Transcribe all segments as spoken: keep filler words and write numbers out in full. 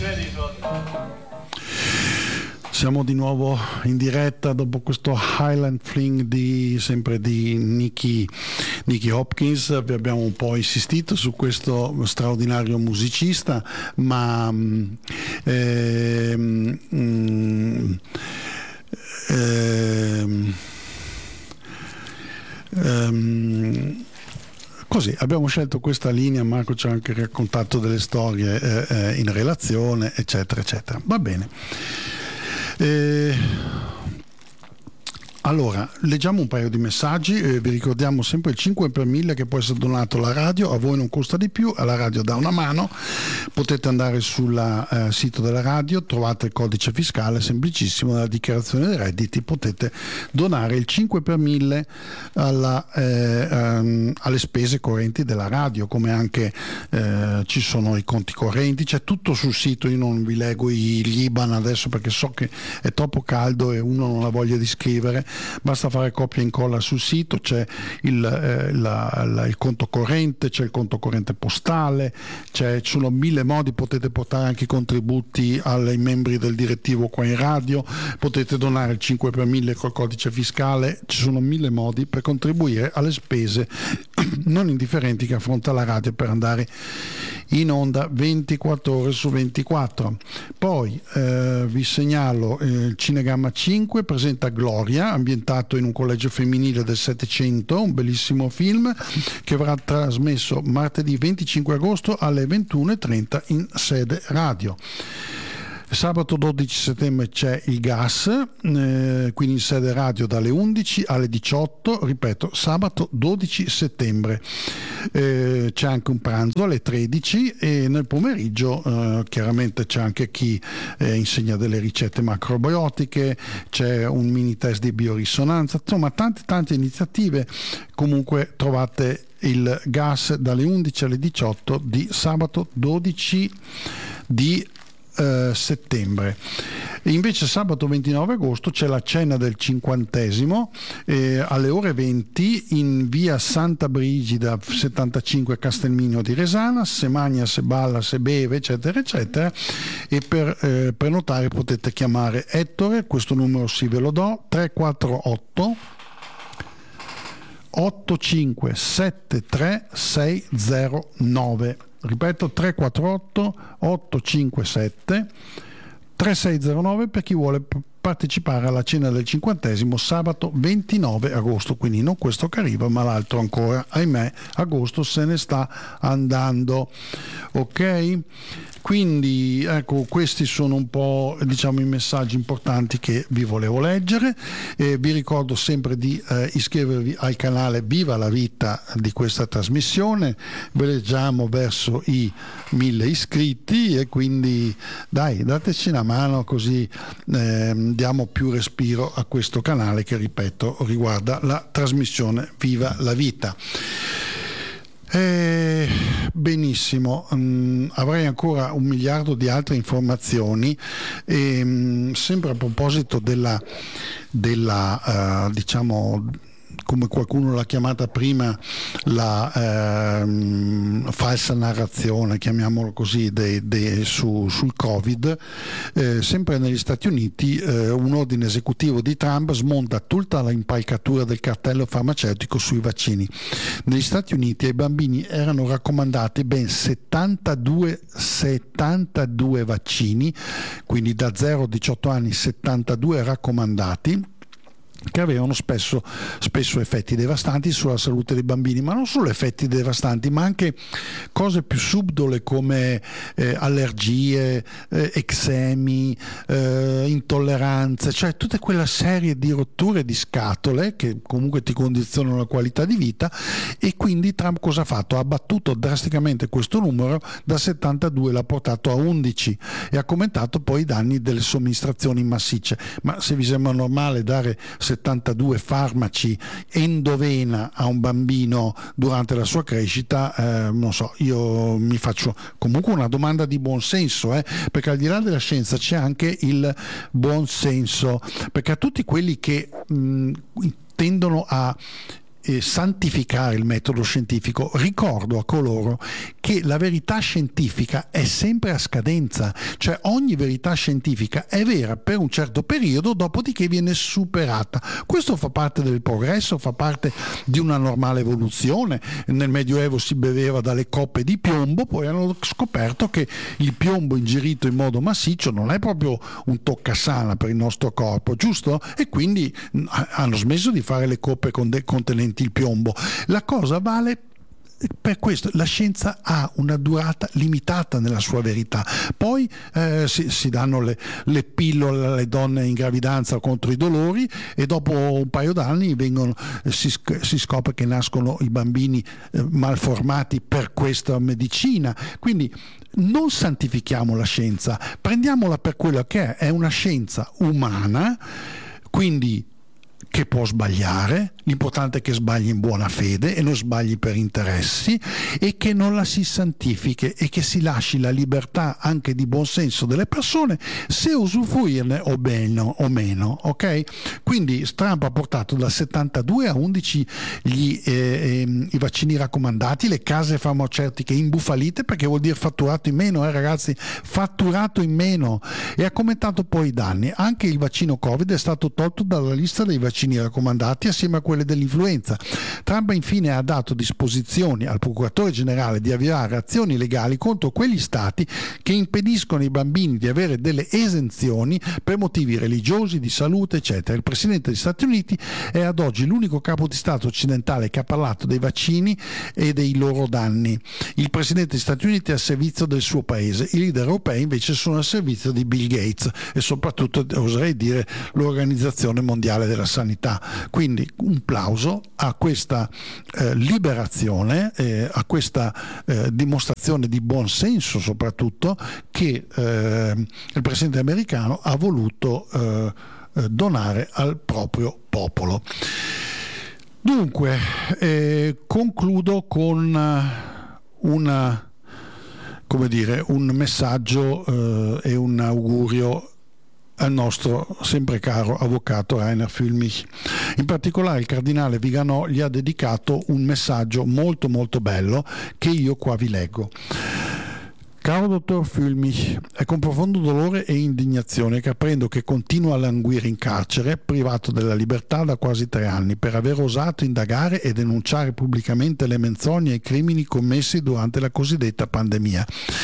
Siamo di nuovo in diretta dopo questo Highland Fling di, sempre di Nicky, Nicky Hopkins. Vi abbiamo un po' insistito su questo straordinario musicista, ma ehm, ehm, ehm, ehm, così abbiamo scelto questa linea. Marco ci ha anche raccontato delle storie eh, eh, in relazione, eccetera eccetera. Va bene. Eh, allora, leggiamo un paio di messaggi. Eh, vi ricordiamo sempre il cinque per mille che può essere donato alla radio, a voi non costa di più, alla radio dà una mano. Potete andare sul eh, sito della radio, trovate il codice fiscale, semplicissimo, nella dichiarazione dei redditi potete donare il cinque per mille alla, eh, ehm, alle spese correnti della radio, come anche eh, ci sono i conti correnti, c'è tutto sul sito. Io non vi leggo gli I B A N adesso perché so che è troppo caldo e uno non ha voglia di scrivere. Basta fare copia e incolla sul sito, c'è il, eh, la, la, il conto corrente, c'è il conto corrente postale, c'è, ci sono mille modi. Potete portare anche i contributi ai membri del direttivo qua in radio, potete donare il cinque per mille col codice fiscale. Ci sono mille modi per contribuire alle spese non indifferenti che affronta la radio per andare in onda ventiquattro ore su ventiquattro. Poi eh, vi segnalo eh, il Cinegamma cinque presenta Gloria, ambientato in un collegio femminile del Settecento, un bellissimo film che verrà trasmesso martedì venticinque agosto alle ventuno e trenta in sede radio. Sabato dodici settembre c'è il Gas, eh, quindi in sede radio dalle undici alle diciotto, ripeto, sabato dodici settembre. Eh, c'è anche un pranzo alle tredici e nel pomeriggio eh, chiaramente c'è anche chi eh, insegna delle ricette macrobiotiche, c'è un mini test di biorisonanza, insomma tante tante iniziative. Comunque trovate il Gas dalle undici alle diciotto di sabato dodici di Uh, settembre. E invece sabato ventinove agosto c'è la cena del cinquantesimo eh, alle ore venti in via Santa Brigida settantacinque Castelmino di Resana. Se magna, se balla, se beve, eccetera eccetera. E per eh, prenotare potete chiamare Ettore, questo numero sì ve lo do, tre quattro otto otto cinque sette tre sei zero nove. Ripeto, tre quattro otto otto cinque sette tre sei zero nove per chi vuole partecipare alla cena del cinquantesimo sabato ventinove agosto, quindi non questo che arriva ma l'altro ancora. Ahimè, agosto se ne sta andando. Ok? Quindi ecco, questi sono un po', diciamo, i messaggi importanti che vi volevo leggere. Eh, vi ricordo sempre di eh, iscrivervi al canale Viva la Vita di questa trasmissione. Veleggiamo verso i mille iscritti e quindi dai, dateci una mano, così eh, diamo più respiro a questo canale che, ripeto, riguarda la trasmissione Viva la Vita. Eh, benissimo, um, avrei ancora un miliardo di altre informazioni e, um, sempre a proposito della, della uh, diciamo, come qualcuno l'ha chiamata prima, la ehm, falsa narrazione, chiamiamolo così, de, de, su, sul Covid. Eh, sempre negli Stati Uniti eh, un ordine esecutivo di Trump smonta tutta l'impalcatura del cartello farmaceutico sui vaccini. Negli Stati Uniti ai bambini erano raccomandati ben settantadue, settantadue vaccini, quindi da zero a diciotto anni settantadue raccomandati, che avevano spesso, spesso effetti devastanti sulla salute dei bambini, ma non solo effetti devastanti, ma anche cose più subdole come eh, allergie, eh, eczemi, eh, intolleranze, cioè tutta quella serie di rotture di scatole che comunque ti condizionano la qualità di vita. E quindi Trump cosa ha fatto? Ha abbattuto drasticamente questo numero, da settantadue l'ha portato a undici e ha commentato poi i danni delle somministrazioni massicce. Ma se vi sembra normale dare settantadue farmaci endovena a un bambino durante la sua crescita, eh, non so, io mi faccio comunque una domanda di buon senso, eh, perché al di là della scienza c'è anche il buon senso, perché a tutti quelli che mh, tendono a eh, santificare il metodo scientifico, ricordo a coloro che la verità scientifica è sempre a scadenza, cioè ogni verità scientifica è vera per un certo periodo, dopodiché viene superata. Questo fa parte del progresso, fa parte di una normale evoluzione. Nel Medioevo si beveva dalle coppe di piombo, poi hanno scoperto che il piombo ingerito in modo massiccio non è proprio un toccasana per il nostro corpo, giusto? E quindi hanno smesso di fare le coppe contenenti il piombo. La cosa vale per questo, la scienza ha una durata limitata nella sua verità. Poi eh, si, si danno le, le pillole alle donne in gravidanza contro i dolori e dopo un paio d'anni vengono, si, si scopre che nascono i bambini eh, malformati per questa medicina. Quindi non santifichiamo la scienza, prendiamola per quello che è, è una scienza umana, quindi che può sbagliare, l'importante è che sbagli in buona fede e non sbagli per interessi, e che non la si santifichi e che si lasci la libertà anche di buon senso delle persone se usufruirne o meno, o meno, ok? Quindi Trump ha portato da settantadue a undici gli, eh, eh, i vaccini raccomandati, le case farmaceutiche imbufalite, perché vuol dire fatturato in meno, eh ragazzi, fatturato in meno, e ha commentato poi i danni. Anche il vaccino Covid è stato tolto dalla lista dei vaccini raccomandati assieme a quelle dell'influenza. Trump infine ha dato disposizioni al procuratore generale di avviare azioni legali contro quegli stati che impediscono ai bambini di avere delle esenzioni per motivi religiosi, di salute, eccetera. Il presidente degli Stati Uniti è ad oggi l'unico capo di Stato occidentale che ha parlato dei vaccini e dei loro danni. Il presidente degli Stati Uniti è al servizio del suo paese, i leader europei invece sono al servizio di Bill Gates e soprattutto, oserei dire, l'Organizzazione Mondiale della Sanità. Quindi un plauso a questa eh, liberazione, eh, a questa eh, dimostrazione di buon senso soprattutto che eh, il presidente americano ha voluto eh, donare al proprio popolo. Dunque, eh, concludo con una, come dire, un messaggio eh, e un augurio al nostro sempre caro avvocato Rainer Füllmich. In particolare il cardinale Viganò gli ha dedicato un messaggio molto molto bello che io qua vi leggo. Caro dottor Füllmich, è con profondo dolore e indignazione che apprendo che continua a languire in carcere, privato della libertà da quasi tre anni, per aver osato indagare e denunciare pubblicamente le menzogne e i crimini commessi durante la cosiddetta pandemia.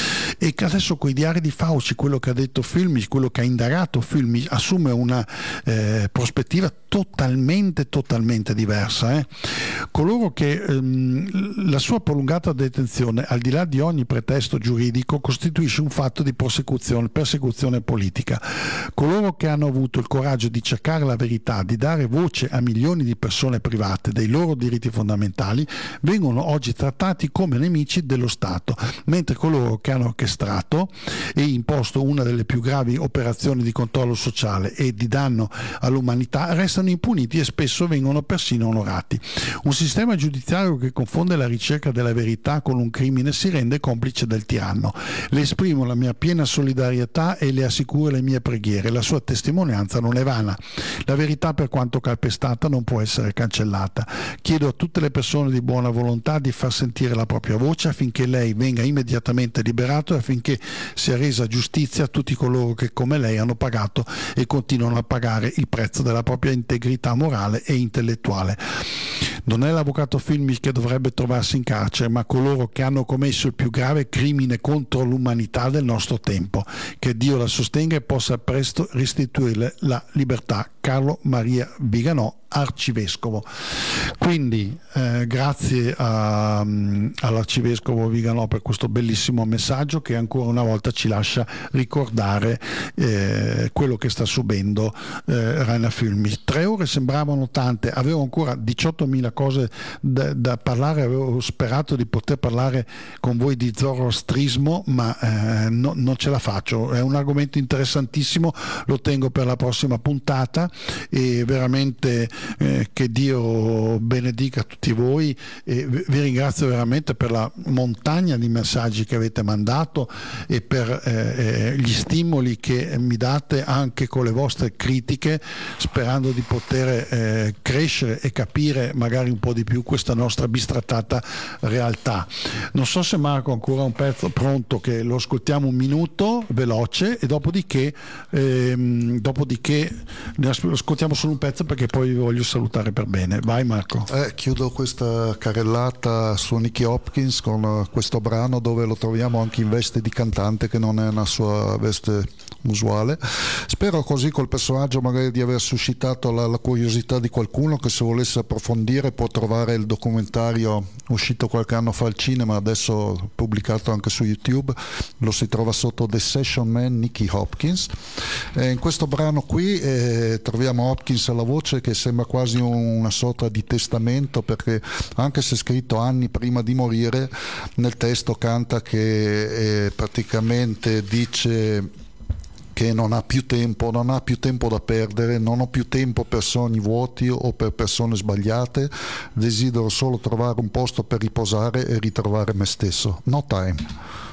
E che adesso coi diari di Fauci, quello che ha detto Füllmich, quello che ha indagato Füllmich, assume una eh, prospettiva totalmente, totalmente diversa. Eh? Coloro che ehm, la sua prolungata detenzione, al di là di ogni pretesto giuridico, costituisce un fatto di persecuzione, persecuzione politica. Coloro che hanno avuto il coraggio di cercare la verità, di dare voce a milioni di persone private dei loro diritti fondamentali, vengono oggi trattati come nemici dello Stato, mentre coloro che hanno orchestrato e imposto una delle più gravi operazioni di controllo sociale e di danno all'umanità restano impuniti e spesso vengono persino onorati. Un sistema giudiziario che confonde la ricerca della verità con un crimine si rende complice del tiranno. Le esprimo la mia piena solidarietà e le assicuro le mie preghiere. La sua testimonianza non è vana. La verità, per quanto calpestata, non può essere cancellata. Chiedo a tutte le persone di buona volontà di far sentire la propria voce affinché lei venga immediatamente liberato e affinché sia resa giustizia a tutti coloro che come lei hanno pagato e continuano a pagare il prezzo della propria integrità morale e intellettuale. Non è l'avvocato Füllmich che dovrebbe trovarsi in carcere, ma coloro che hanno commesso il più grave crimine contro l'umanità del nostro tempo. Che Dio la sostenga e possa presto restituirle la libertà. Carlo Maria Viganò, arcivescovo. Quindi eh, grazie a, all'arcivescovo Viganò per questo bellissimo messaggio che ancora una volta ci lascia ricordare eh, quello che sta subendo eh, Rainer Füllmich. Tre ore sembravano tante, avevo ancora diciottomila cose da, da parlare, avevo sperato di poter parlare con voi di zoroastrismo, ma eh, no, non ce la faccio. È un argomento interessantissimo, lo tengo per la prossima puntata. e veramente eh, che Dio benedica tutti voi, e vi ringrazio veramente per la montagna di messaggi che avete mandato e per eh, gli stimoli che mi date anche con le vostre critiche, sperando di poter eh, crescere e capire magari un po' di più questa nostra bistrattata realtà. Non so se Marco ha ancora un pezzo pronto, che lo ascoltiamo un minuto veloce e dopodiché, ehm, dopodiché ne ascoltiamo solo un pezzo, perché poi vi voglio salutare per bene. Vai Marco. Eh, chiudo questa carrellata su Nicky Hopkins con questo brano dove lo troviamo anche in veste di cantante, che non è una sua veste usuale. Spero così col personaggio magari di aver suscitato la, la curiosità di qualcuno che, se volesse approfondire, può trovare il documentario uscito qualche anno fa al cinema, adesso pubblicato anche su YouTube. Lo si trova sotto The Session Man Nicky Hopkins. E in questo brano qui eh, troviamo Hopkins alla voce, che sembra quasi una sorta di testamento, perché anche se scritto anni prima di morire, nel testo canta che eh, praticamente dice che non ha più tempo, non ha più tempo da perdere, non ho più tempo per sogni vuoti o per persone sbagliate, desidero solo trovare un posto per riposare e ritrovare me stesso. No time.